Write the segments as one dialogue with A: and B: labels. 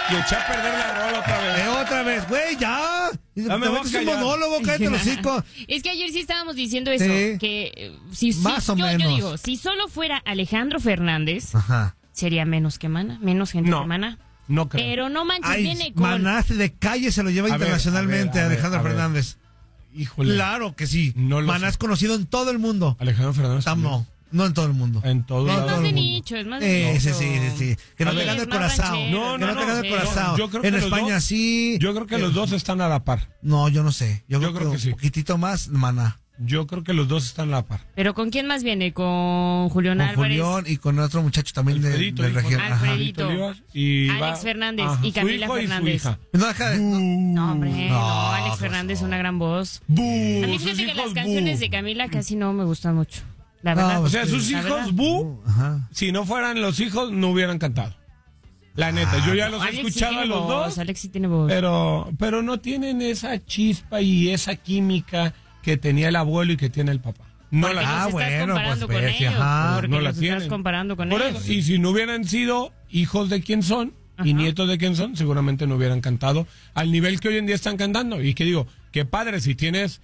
A: Y eché a perder la rola
B: Otra vez, güey, ya.
A: Ya me voy a
B: Es un
A: callar.
B: monólogo, cállate los hocico.
C: Es que ayer sí estábamos diciendo eso,
B: Sí.
C: que
B: Más o
C: yo
B: menos.
C: digo, si solo fuera Alejandro Fernández,
B: Ajá.
C: sería menos que Maná, menos gente
A: No.
C: que Maná.
A: No creo.
C: Pero no manches,
B: Ay,
C: viene con...
B: Maná de calle se lo lleva
A: A ver,
B: internacionalmente
A: a ver,
B: Alejandro
A: a ver.
B: Fernández.
A: Híjole.
B: Claro que sí.
A: No lo
B: Maná
A: sé.
B: es conocido en todo el mundo.
A: Alejandro Fernández.
B: No en todo el mundo.
A: En todo
B: No,
C: Es
A: lado
C: más
B: todo
C: de
B: el mundo.
C: nicho, es más de nicho.
B: Sí. Que no
A: A
B: te
A: ver,
B: gane
C: es
B: el
C: más
B: corazón.
C: ranchero,
A: No,
B: Que no te gane el
C: sí.
B: corazón.
A: Yo creo que
B: En
A: los
B: España
A: dos-
B: sí.
A: Yo creo que los dos están a la par.
B: No, yo no sé. Yo creo
A: que
B: que
A: sí.
B: un poquitito más, Maná.
A: Yo creo que los dos están a la par.
C: ¿Pero con quién más viene? ¿Con Julián
B: Con
C: Álvarez?
B: Julián y con otro muchacho también
A: Alfredito,
B: del
A: hijo.
B: región. Ajá.
C: Alfredito.
A: Olivas y
C: Alex Fernández y
A: su
C: Camila
A: hijo
C: Fernández.
A: Y su hija.
B: No deja de.
C: No, hombre,
B: No,
C: no, Alex
B: pues
C: Fernández es
B: no.
C: una gran voz.
A: ¡Bu!
C: A mí
A: Sus
C: fíjate que las
A: hijos,
C: canciones
A: ¡bu!
C: de Camila casi no me gustan mucho. La
B: No,
C: verdad.
A: O sea,
B: Sí,
A: sus
C: la
A: hijos,
C: verdad.
A: Bu,
B: Ajá.
A: si no fueran los hijos, no hubieran cantado. La neta, yo ya los he
C: Alex sí
A: escuchado a
C: tiene
A: los
C: voz,
A: dos,
C: Alex sí tiene voz.
A: pero no tienen esa chispa y esa química que tenía el abuelo y que tiene el papá. No
C: Porque
A: la
C: los estás
B: bueno,
C: comparando
B: pues,
C: con
B: ves,
C: ellos.
B: ajá.
C: Porque
A: no la
C: los estás
A: tienen.
C: comparando con
A: Por
C: ellos.
A: eso, y si no hubieran sido hijos de quién son y
C: Ajá.
A: nietos de quién son, seguramente no hubieran cantado al nivel que hoy en día están cantando. Y que digo, qué padre, si tienes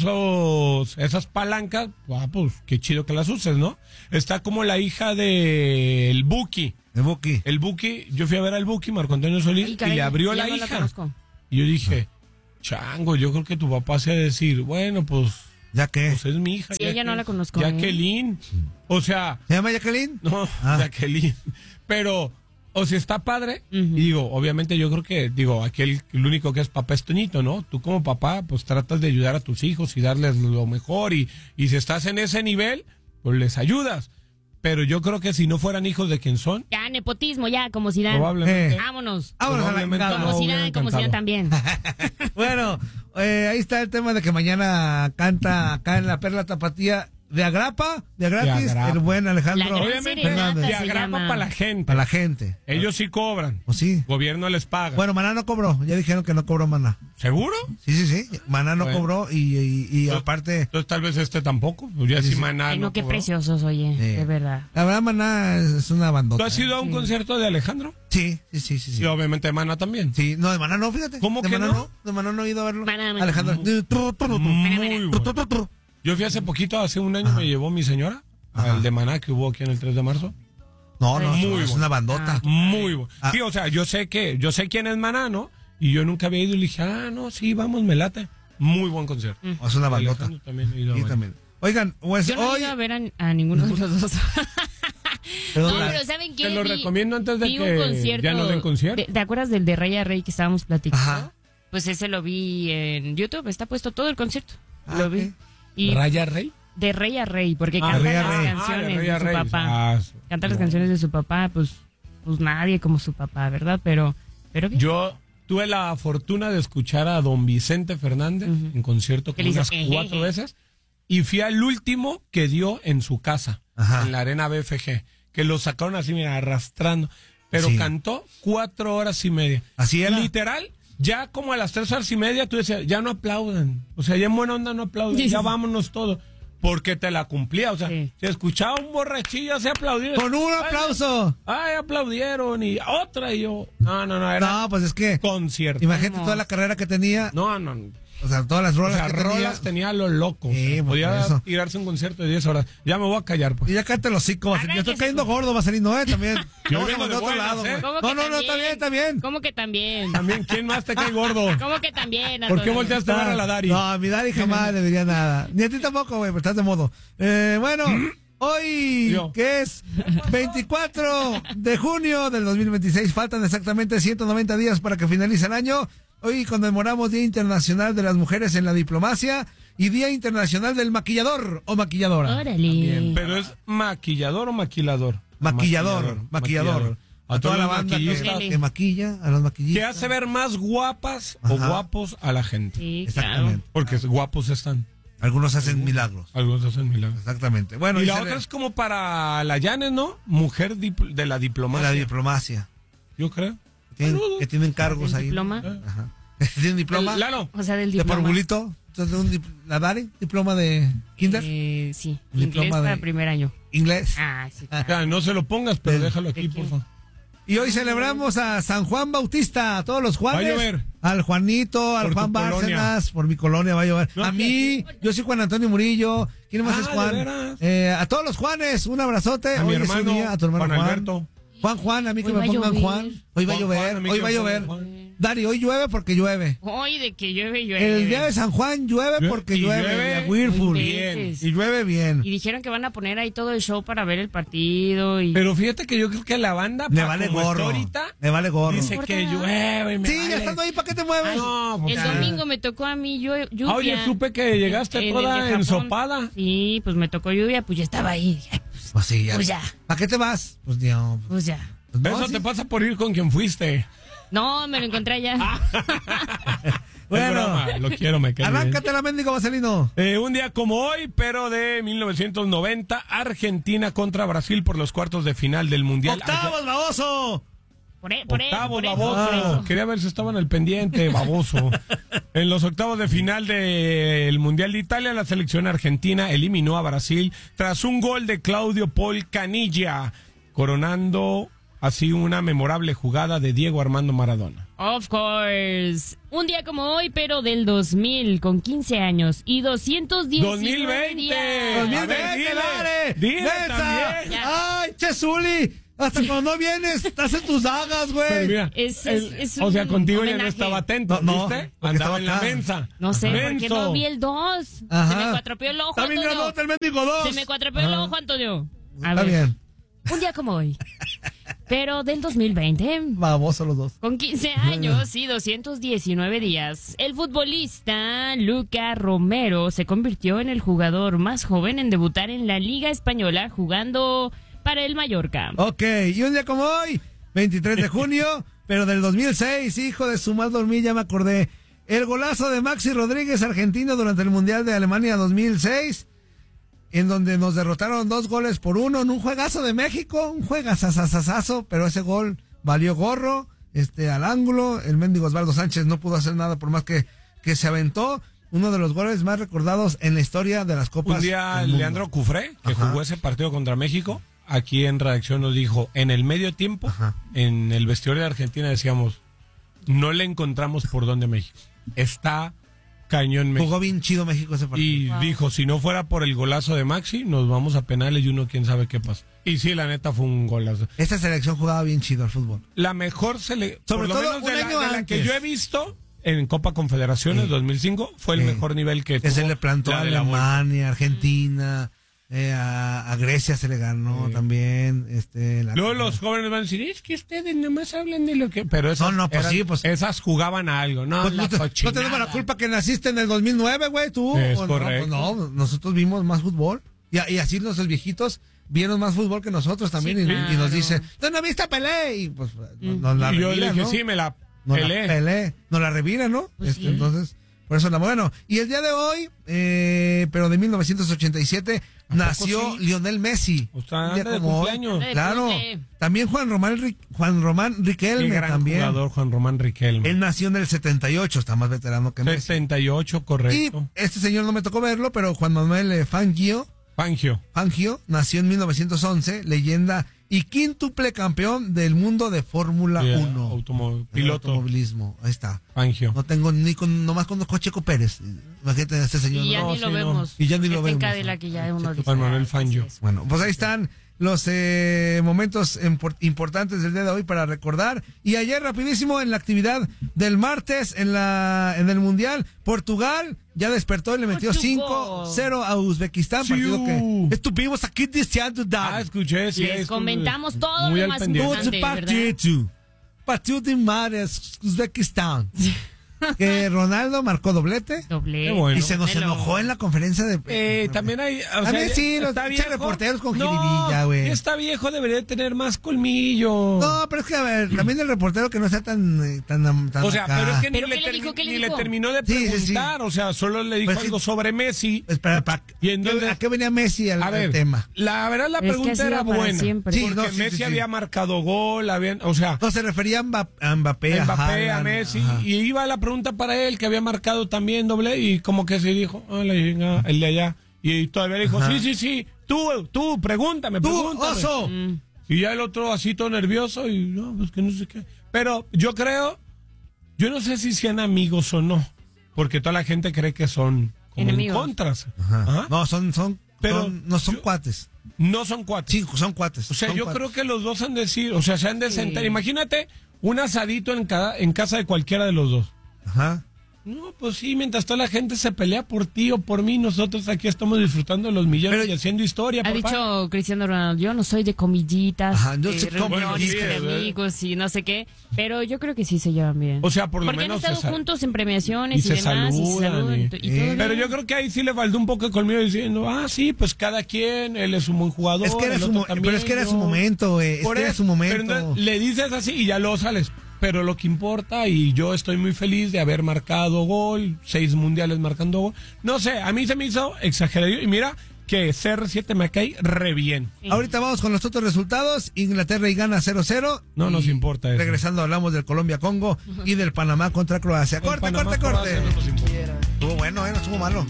A: esas palancas, pues qué chido que las uses, ¿no? Está como la hija del Buki.
B: De Buki.
A: El Buki, yo fui a ver al Buki, Marco Antonio Solís,
C: Ay, caray,
A: y le abrió
C: ya
A: la
C: no
A: hija.
C: conozco.
A: Y yo dije, chango, yo creo que tu papá se ha de decir, bueno, pues
B: ¿Ya qué?
A: pues es mi hija.
C: Sí, ella no la conozco,
A: Jacqueline. O sea,
B: ¿Se llama Jacqueline?
A: no,
B: Ah.
A: Jacqueline. Pero, o sea, está padre.
C: Ujú.
A: Y digo, obviamente yo creo que, aquí el único que es papá es Toñito, ¿no? Tú como papá, pues tratas de ayudar a tus hijos y darles lo mejor. Y si estás en ese nivel, pues les ayudas. Pero yo creo que si no fueran hijos de quien son,
C: Ya, nepotismo, ya, como Zidane.
A: probablemente...
C: Vámonos.
B: Vámonos a la
A: Probablemente
B: chingada.
C: Como
A: no
C: Zidane,
A: hubieran
C: como Zidane
A: cantado.
C: también.
B: Bueno, ahí está el tema de que mañana canta acá en la Perla Tapatía de Agrapa, de gratis,
A: Agrapa.
B: el buen Alejandro
C: La gran
A: Obviamente,
C: serenata
A: y
C: se
A: agrapa
C: llama.
A: para la gente.
B: para la gente.
A: Ellos sí cobran.
B: ¿O sí?
A: Gobierno les paga.
B: Bueno, Maná no cobró, ya dijeron que no cobró Maná.
A: ¿Seguro?
B: Sí, Maná no
A: Bueno.
B: cobró y aparte,
A: Entonces tal vez tampoco. Pues ya si Maná
C: Ay, no,
A: no
C: qué
A: cobró.
C: preciosos, oye,
B: Sí.
C: de verdad.
B: la verdad Maná es una bandota.
A: ¿Tú has ido a un concierto de Alejandro?
B: Sí.
A: Y obviamente de Maná también.
B: Sí, no, de Maná no, fíjate.
A: ¿Cómo
B: de
A: que
B: Maná
A: no?
B: De Maná no he ido a verlo.
C: Maná.
B: Alejandro.
A: Muy bueno. Yo fui hace poquito, hace un año me llevó mi señora
B: Ajá.
A: al de Maná que hubo aquí en el 3 de marzo.
B: No,
A: Muy
B: es
A: bueno.
B: una bandota.
A: Muy bueno.
B: Ah.
A: Sí, o sea, yo sé quién es Maná, ¿no? Y yo nunca había ido y le dije, no, sí, vamos, me late. Muy buen concierto.
B: Es una bandota.
A: Alejandro también he ido a
B: Sí,
A: ver.
B: también. Oigan, pues
C: Yo no he
B: hoy...
C: ido a ver a ninguno de los dos.
B: Pero
C: No,
B: la-
C: pero ¿saben qué?
A: Te lo recomiendo antes de
C: vi
A: que
C: un concierto
A: ya no den concierto.
C: ¿Te acuerdas del de Rey a Rey que estábamos platicando?
B: Ajá.
C: Pues ese lo vi en YouTube, está puesto todo el concierto.
B: Ah,
C: Lo vi.
B: ok.
C: Y
A: ¿Raya Rey?
C: de Rey a Rey, porque
A: Ah,
C: canta
B: Rey a
C: las
B: Rey.
C: canciones
A: de Rey
C: de
A: a
C: su
A: Rey.
C: papá.
A: Ah,
C: Canta las canciones de su papá, pues nadie como su papá, ¿verdad? Pero bien.
A: Yo tuve la fortuna de escuchar a don Vicente Fernández en concierto
C: ¿Qué
A: como
C: le
A: unas
C: hizo?
A: 4 veces y fui al último que dio en su casa,
B: Ajá.
A: en la Arena BFG, que lo sacaron así, mira, arrastrando, pero
B: Sí.
A: cantó 4 horas y media.
B: Así era.
A: Literal, ya como a las 3 horas y media tú decías, ya no aplaudan, o sea, ya en buena onda no aplauden,
C: Sí,
A: ya
C: sí.
A: vámonos todos. Porque te la cumplía, o sea,
C: Sí.
A: se escuchaba un borrachillo, se aplaudía.
B: Con un aplauso.
A: Ay, aplaudieron y otra y yo. No, era
B: No, pues es que...
A: concierto.
B: Imagínate
C: ¿Cómo?
B: toda la carrera que tenía.
A: No.
B: O sea, todas las
A: O
B: rolas
A: sea,
B: que
A: rolas tenía a lo loco. O sea,
B: Sí, pues,
A: podía
B: por eso.
A: tirarse un concierto de 10 horas. Ya me voy a callar, pues.
B: Y ya cállate los hocico.
C: Arráncese,
B: Yo estoy cayendo
C: pues.
B: gordo, Vaselino, también.
A: Yo
B: No,
A: vengo de
B: otro
A: buenas,
B: lado,
A: ¿eh?
B: güey.
C: ¿Cómo que
B: No,
C: también?
B: está bien.
C: ¿Cómo que también?
A: También, ¿quién más te cae gordo?
C: ¿Cómo que también?
A: ¿Por qué
C: Antonio?
A: volteaste a ver a la Dari?
B: No, a mi Dari jamás le diría nada. Ni a ti tampoco, güey, pero estás de modo. Bueno, hoy,
A: Yo.
B: que es 24 de junio del 2026, faltan exactamente 190 días para que finalice el año. Hoy conmemoramos Día Internacional de las Mujeres en la Diplomacia y Día Internacional del Maquillador o Maquilladora.
C: Órale.
A: ¿Pero es maquillador o maquilador?
B: Maquillador.
A: A
B: toda la
A: los
B: banda
A: maquillistas.
B: que maquilla, a los
A: Que
B: maquillistas.
A: hace ver más guapas o
B: Ajá.
A: guapos a la gente.
C: Sí, claro.
B: Exactamente.
A: Porque guapos están.
B: Algunos hacen milagros.
A: Algunos hacen milagros.
B: Exactamente. Bueno,
A: Y la
B: se
A: otra
B: le-
A: es como para la Yanes, ¿no? Mujer de la diplomacia.
B: la diplomacia.
A: Yo creo.
B: Que tienen cargos
C: ¿El
B: ahí.
C: diploma?
B: Ajá. ¿Tienen diploma?
A: Lalo.
C: O sea, del
B: ¿De
C: diploma.
B: parvulito? Entonces, ¿la Dari? ¿Diploma de kinder?
C: Sí,
B: Diploma
C: inglés para
B: de-
C: primer año.
B: ¿Inglés?
C: Ah, sí.
A: Ya, no se lo pongas, pero
B: Del-
A: déjalo aquí,
C: ¿de
A: por
C: quién?
A: favor.
B: Y hoy celebramos a San Juan Bautista, a todos los Juanes.
A: Va a llover.
B: Al Juanito, al
A: Por
B: Juan
A: tu colonia.
B: Bárcenas, por mi colonia va a llover.
A: No,
B: a mí, yo soy Juan Antonio Murillo. ¿Quién más es
A: ¿de
B: Juan?
A: veras?
B: A todos los Juanes, un abrazote.
A: A mi
B: Hoy es su
A: hermano,
B: día, a tu hermano
A: Juan
B: Juan.
A: Alberto.
B: Juan, a mí que
C: Hoy
B: me
C: va a
B: pongan
C: llover.
B: Juan. Hoy va a
A: Juan,
B: llover,
A: a mí
B: hoy
A: que
B: va a
A: me
B: llover.
A: pongan Juan.
B: Dari, hoy llueve porque llueve.
C: Hoy de que llueve.
B: El día de San Juan llueve porque
A: Y
B: llueve.
A: llueve
B: a Whirlpool.
C: muy
A: bien.
C: bien.
B: Y llueve bien.
C: Y dijeron que van a poner ahí todo el show para ver el partido. Y...
A: Pero fíjate que yo creo que la banda,
B: Le vale
A: como está
B: gorro.
A: ahorita,
B: Le vale gorro.
A: dice
C: No
A: que
C: importa.
A: llueve. Y me
B: Sí,
A: vale.
B: ya estando ahí, ¿para qué te mueves?
C: Ay,
A: No, pues
C: el
A: ya.
C: domingo me tocó a mí lluvia.
A: Ah, oye, supe que llegaste
C: En el
A: toda
C: de Japón.
A: ensopada.
C: Sí, pues me tocó lluvia, pues ya estaba ahí. Dije,
B: Pues sí, ya.
C: Pues ya.
B: ¿Para qué te vas? Pues no.
C: Pues ya.
B: Pues no,
A: Eso
B: sí.
A: te pasa por ir con quien fuiste.
C: No, me lo encontré allá.
B: Bueno.
A: Es broma, lo quiero, me cae bien.
B: Arráncate la mendigo, Vaselino.
A: Un día como hoy, pero de 1990, Argentina contra Brasil por los cuartos de final del Mundial.
B: ¡Octavos, baboso!
A: Octavos,
C: por
A: baboso.
C: eso.
A: Quería ver si estaban al pendiente, baboso. En los octavos de final del Mundial de Italia, la selección argentina eliminó a Brasil tras un gol de Claudio Paul Canilla, coronando así una memorable jugada de Diego Armando Maradona.
C: Of course. Un día como hoy, pero del 2000, con 15 años y 219
A: 2020.
C: días.
A: A ver,
B: 2020,
A: dile.
B: Lare.
A: Dile
B: Neta.
A: también.
C: Ya.
B: ¡Ay, Chezuli! Hasta cuando no vienes, estás en tus dagas,
A: Pero
B: güey.
A: mira,
C: Es
A: o sea,
C: un
A: contigo ya no
C: homenaje.
A: estaba atento,
B: No,
A: ¿viste?
B: porque
A: Andaba
B: estaba
A: en la
B: acá.
A: mensa.
C: No sé, porque
A: Menso.
C: no vi el 2.
B: Ajá.
C: Se me cuatropeó el ojo,
B: Está bien
C: Antonio.
B: grandote el mendigo 2.
C: Se me cuatropeó el ojo, Antonio. A
B: Está
C: ver,
B: bien.
C: un día como hoy, pero del 2020,
B: Baboso los dos.
C: con 15 años y 219 días, el futbolista Luca Romero se convirtió en el jugador más joven en debutar en la Liga Española jugando para el Mallorca.
B: Ok, y un día como hoy, 23 de junio, pero del 2006, hijo de su mal dormir, ya me acordé. El golazo de Maxi Rodríguez, argentino, durante el Mundial de Alemania 2006, en donde nos derrotaron 2-1 en un juegazo de México, un juegazazazazo, pero ese gol valió gorro, al ángulo. El mendigo Osvaldo Sánchez no pudo hacer nada por más que se aventó. Uno de los goles más recordados en la historia de las Copas.
A: Un día
B: del mundo.
A: Leandro Cufré, que
B: Ajá.
A: jugó ese partido contra México, aquí en redacción nos dijo, en el medio tiempo,
B: Ajá.
A: en el vestidor de Argentina decíamos, no le encontramos por dónde México. Está cañón México.
B: Jugó bien chido México ese partido.
A: Y
C: Wow.
A: dijo, si no fuera por el golazo de Maxi, nos vamos a penales y uno quién sabe qué pasa. Y sí, la neta fue un golazo.
B: Esta selección jugaba bien chido al fútbol.
A: La mejor
B: Sobre
A: por lo
B: todo
A: menos
B: un
A: de
B: año
A: la que
B: antes.
A: yo he visto en Copa Confederaciones
B: Sí.
A: 2005, fue el
B: Sí.
A: mejor nivel que
B: Que se
A: tuvo
B: le plantó
A: la
B: a
A: de la Volpe.
B: Alemania, Argentina, a Grecia se le ganó
A: Sí.
B: también.
A: Luego los jóvenes van a decir, es que ustedes nomás hablan de lo que... Pero esas,
B: No, pues sí, pues-
A: esas jugaban a algo, no,
B: Pues
A: la
B: no
A: cochinada.
B: tenemos la culpa que naciste en el 2009, güey, tú.
A: Es
B: ¿O no?
A: correcto.
B: Pues no, nosotros vimos más fútbol. Y así los viejitos vieron más fútbol que nosotros también.
C: Sí,
B: y
C: claro.
B: nos dice, ¿tú no viste a Pelé? Y pues nos la
A: Y yo le
B: revira,
A: dije,
B: ¿no?
A: sí, me la
B: Nos la
A: pelé.
B: Pelé. Nos la revira, ¿no?
C: Pues sí.
B: Entonces, por eso la bueno. Y el día de hoy, pero de 1987, nació
A: sí?
B: Lionel Messi.
A: O sea,
B: Un día
A: anda de
B: como hoy.
A: cumpleaños.
C: Anda de
B: Claro.
C: cumple.
B: También Juan Román
A: Qué
B: Riquelme
A: gran
B: también.
A: jugador, Juan Román Riquelme.
B: Él nació en el 78, está más veterano que Messi.
A: 78,
B: Y
A: correcto.
B: este señor no me tocó verlo, pero Juan Manuel Fangio nació en 1911, leyenda y quíntuple campeón del mundo de Fórmula
A: Sí,
B: 1.
A: automo-
B: El
A: piloto.
B: automovilismo, ahí está.
A: Fangio.
B: No tengo nomás conozco a Checo Pérez. Imagínate a este señor.
C: Y ya
B: ¿no?
C: ni lo
A: sí, no.
C: vemos.
B: Y ya ni lo
C: Está
B: vemos,
C: en Cadillac
B: ¿no?
C: y ya uno dice,
A: Juan Manuel
C: "Ay,
A: Fangio".
C: ¿qué es eso?".
B: Bueno, pues ahí están los momentos importantes del día de hoy para recordar. Y ayer rapidísimo en la actividad del martes en el Mundial, Portugal ya despertó y le metió
C: Portugal.
B: 5-0 a Uzbekistán,
A: Sí.
B: partido que estuvimos aquí diciendo
A: Escuché, sí.
C: Les comentamos todo
A: muy
C: lo
A: al
C: más
A: pendiente.
C: importante.
B: partido de Mares, Uzbekistán. Que Ronaldo marcó doblete.
C: Doble.
A: Qué bueno.
B: Y se nos
C: Velo.
B: enojó en la conferencia de...
A: También hay. O
B: También sí, los
A: está
B: pinches
A: viejo.
B: reporteros con
A: No,
B: jiribilla, güey.
A: Está viejo, debería de tener más colmillo.
B: No, pero es que, a ver, también el reportero que no sea tan
A: O sea,
B: acá.
A: pero es que
C: ¿Pero
A: ni,
C: qué le dijo? ¿Qué le
A: ni le
C: dijo?
A: terminó de
B: Sí, sí, sí.
A: preguntar. O sea, solo le dijo
B: Pues sí.
A: algo sobre Messi.
B: Espera,
A: Y entonces-
B: ¿a qué venía Messi al
A: A ver,
B: tema?
A: la verdad, la
C: Es que
A: pregunta
C: así
A: era
C: va para
A: buena.
C: siempre.
B: Sí,
A: Porque
B: no, sí,
A: Messi
B: sí.
A: había marcado gol, o sea,
B: No, se refería a Mbappé, a
A: Mbappé, a
B: Haaland,
A: Messi,
B: ajá.
A: y iba la pregunta para él, que había marcado también doble, y como que se dijo, la chinga, el de allá, y todavía le dijo,
B: Ajá.
A: sí, tú, pregúntame,
B: ¡Tú,
A: pregúntame.
B: oso!
C: Mm.
A: Y ya el otro así todo nervioso y no, pues que no sé qué. Pero yo no sé si sean amigos o no, porque toda la gente cree que son como
C: enemigos.
A: en contras.
B: Ajá.
A: Ajá.
B: No, no son cuates.
A: No son cuates.
B: Sí, son cuates.
A: O sea,
B: son
A: yo
B: cuates.
A: creo que los dos han de decir, o sea, se han de sentar. Imagínate un asadito en casa de cualquiera de los dos.
B: Ajá.
A: No, pues sí, mientras toda la gente se pelea por ti o por mí, nosotros aquí estamos disfrutando de los millones y haciendo historia,
C: Ha
A: papá.
C: dicho Cristiano Ronaldo, yo no soy de comillitas,
B: Ajá, yo soy
C: reuniones
A: comillitas,
C: con amigos y no sé qué, pero yo creo que sí se llevan bien.
A: O sea, por lo
C: Porque
A: menos
C: han estado juntos en premiaciones y,
A: se
C: demás, y se saludan, y todo bien.
A: Pero yo creo que ahí sí le faltó un poco conmigo diciendo, sí, pues cada quien, él es un buen jugador.
B: Es que era
A: el
B: su
A: otro
B: mo-
A: también,
B: pero es que era su momento, güey. Es
A: Por
B: que era
A: eso,
B: su momento.
A: pero entonces le dices así y ya luego sales. Pero lo que importa, y yo estoy muy feliz de haber marcado gol, 6 mundiales marcando gol. No sé, a mí se me hizo exagerado. Y mira que CR7 me cae re bien.
B: Ahorita vamos con los otros resultados. Inglaterra y Ghana 0-0.
A: No nos importa eso.
B: Regresando hablamos del Colombia-Congo y del Panamá contra Croacia.
A: El
B: Corte,
A: Panamá,
B: corte.
A: Croacia, no nos importa.
B: Estuvo bueno, no estuvo malo.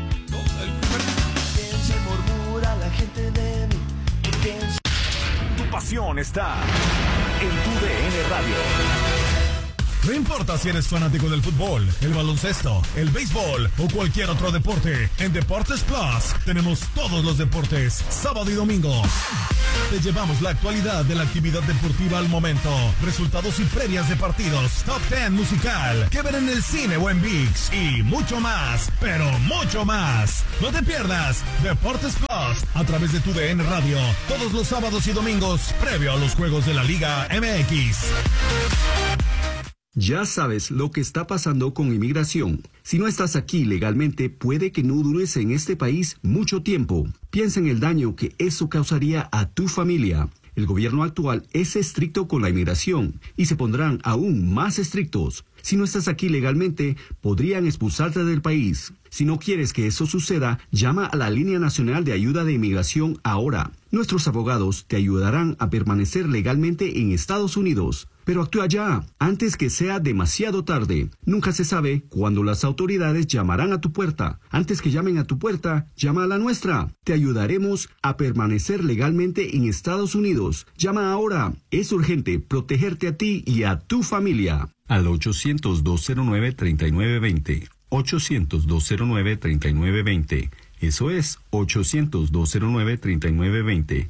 D: Se murmura la gente de mí.
E: Tu pasión está en tu DN Radio.
F: No importa si eres fanático del fútbol, el baloncesto, el béisbol o cualquier otro deporte, en Deportes Plus tenemos todos los deportes, sábado y domingo. Te llevamos la actualidad de la actividad deportiva al momento, resultados y previas de partidos, top 10 musical, que ver en el cine o en ViX y mucho más, pero mucho más. No te pierdas Deportes Plus a través de tu DN Radio, todos los sábados y domingos, previo a los juegos de la Liga MX.
G: Ya sabes lo que está pasando con inmigración. Si no estás aquí legalmente, puede que no dures en este país mucho tiempo. Piensa en el daño que eso causaría a tu familia. El gobierno actual es estricto con la inmigración y se pondrán aún más estrictos. Si no estás aquí legalmente, podrían expulsarte del país. Si no quieres que eso suceda, llama a la Línea Nacional de Ayuda de Inmigración ahora. Nuestros abogados te ayudarán a permanecer legalmente en Estados Unidos. Pero actúa ya, antes que sea demasiado tarde. Nunca se sabe cuándo las autoridades llamarán a tu puerta. Antes que llamen a tu puerta, llama a la nuestra. Te ayudaremos a permanecer legalmente en Estados Unidos. Llama ahora. Es urgente protegerte a ti y a tu familia. Al 800-209-3920. 800-209-3920. Eso es 800-209-3920.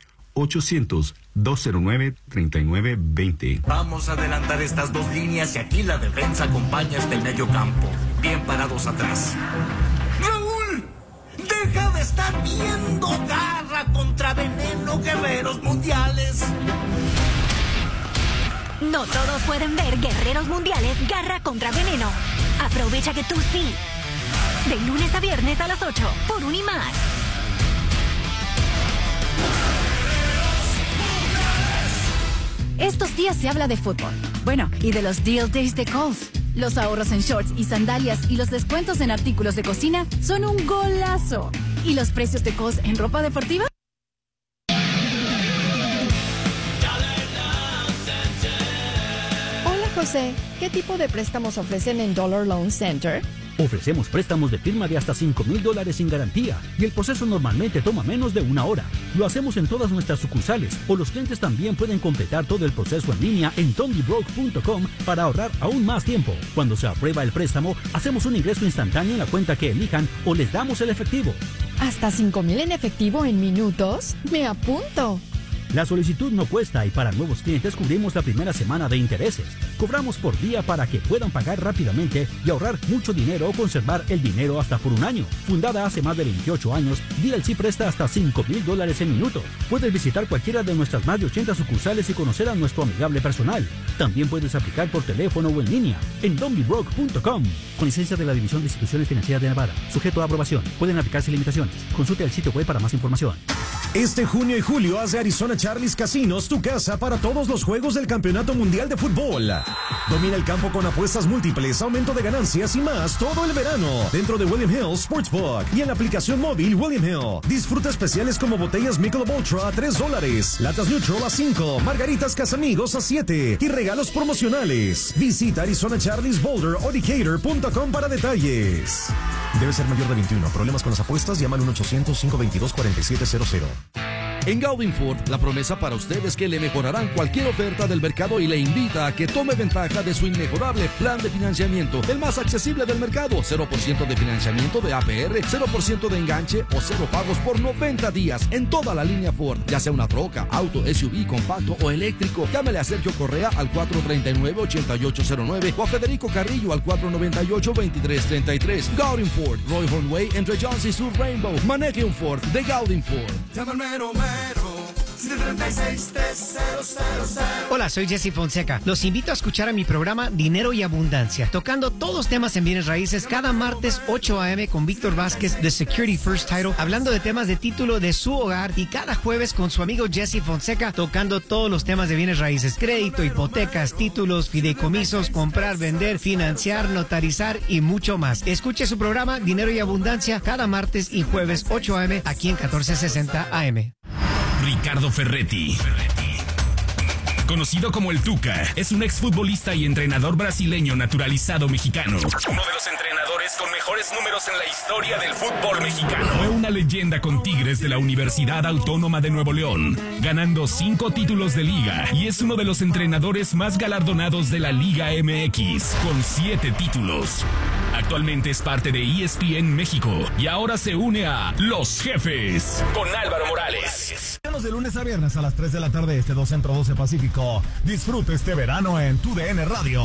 G: 800-209-3920.
E: Vamos a adelantar estas dos líneas y aquí la defensa acompaña hasta el medio campo. Bien parados atrás. ¡Raúl! ¡Deja de estar viendo Garra contra Veneno, Guerreros Mundiales!
H: No todos pueden ver Guerreros Mundiales Garra contra Veneno. Aprovecha que tú sí. De lunes a viernes a las 8 por Unimás.
I: Estos días se habla de fútbol. Bueno, y de los Deal Days de Kohl's. Los ahorros en shorts y sandalias y los descuentos en artículos de cocina son un golazo. ¿Y los precios de Kohl's en ropa deportiva?
J: Hola José, ¿qué tipo de préstamos ofrecen en Dollar Loan Center?
K: Ofrecemos préstamos de firma de hasta $5,000 sin garantía y el proceso normalmente toma menos de 1 hora. Lo hacemos en todas nuestras sucursales o los clientes también pueden completar todo el proceso en línea en tondybroke.com para ahorrar aún más tiempo. Cuando se aprueba el préstamo, hacemos un ingreso instantáneo en la cuenta que elijan o les damos el efectivo.
J: ¿Hasta 5,000 en efectivo en minutos? ¡Me apunto!
K: La solicitud no cuesta y para nuevos clientes cubrimos la primera semana de intereses. Cobramos por día para que puedan pagar rápidamente y ahorrar mucho dinero o conservar el dinero hasta por 1 año. Fundada hace más de 28 años, DLC presta hasta $5,000 en minutos. Puedes visitar cualquiera de nuestras más de 80 sucursales y conocer a nuestro amigable personal. También puedes aplicar por teléfono o en línea en dondybroke.com. Con licencia de la División de Instituciones Financieras de Nevada. Sujeto a aprobación. Pueden aplicarse limitaciones. Consulte el sitio web para más información.
L: Este junio y julio haz de Arizona Charlie's Casinos tu casa para todos los juegos del Campeonato Mundial de Fútbol. Domina el campo con apuestas múltiples, aumento de ganancias y más todo el verano dentro de William Hill Sportsbook y en la aplicación móvil William Hill. Disfruta especiales como botellas Michelob Ultra a $3, latas Neutral a 5, margaritas Casamigos a 7 y regalos promocionales. Visita Arizona Charlie's Boulder o Decatur.com para detalles. Debe ser mayor de 21. Problemas con las apuestas, llama al 1-800-522-4700.
M: En Gaudin Ford, la promesa para usted es que le mejorarán cualquier oferta del mercado y le invita a que tome ventaja de su inmejorable plan de financiamiento, el más accesible del mercado. 0% de financiamiento de APR, 0% de enganche o 0 pagos por 90 días en toda la línea Ford, ya sea una troca, auto, SUV, compacto o eléctrico. Llámele a Sergio Correa al 439-8809 o a Federico Carrillo al 498-2333. Gaudin Ford, Roy Hornway, entre Jones y Sur Rainbow. Maneje un Ford de Gaudin Ford.
D: Llama al mero mero, 736-3000.
N: Hola, soy Jesse Fonseca. Los invito a escuchar a mi programa Dinero y Abundancia, tocando todos los temas en bienes raíces cada martes 8 a.m. con Víctor Vázquez de Security First Title, hablando de temas de título de su hogar, y cada jueves con su amigo Jesse Fonseca tocando todos los temas de bienes raíces: crédito, hipotecas, títulos, fideicomisos, comprar, vender, financiar, notarizar y mucho más. Escuche su programa Dinero y Abundancia cada martes y jueves 8 a.m. aquí en 1460 AM.
O: Ricardo Ferretti, conocido como el Tuca, es un exfutbolista y entrenador brasileño naturalizado mexicano. Uno de los entrenadores con mejores números en la historia del fútbol mexicano. Fue una leyenda con Tigres de la Universidad Autónoma de Nuevo León, ganando 5 títulos de liga, y es uno de los entrenadores más galardonados de la Liga MX, con 7 títulos. Actualmente es parte de ESPN México y ahora se une a Los Jefes con Álvaro Morales.
F: De lunes a viernes a las 3 de la tarde, este 2 Centro 12 Pacífico. Disfruta este verano en tu DN Radio.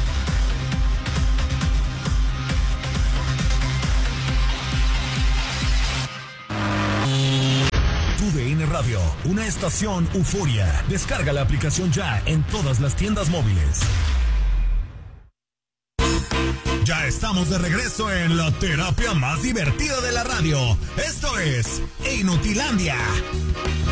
F: Tu DN Radio, una estación Euforia. Descarga la aplicación ya en todas las tiendas móviles. Ya estamos de regreso en la terapia más divertida de la radio. Esto es Inutilandia.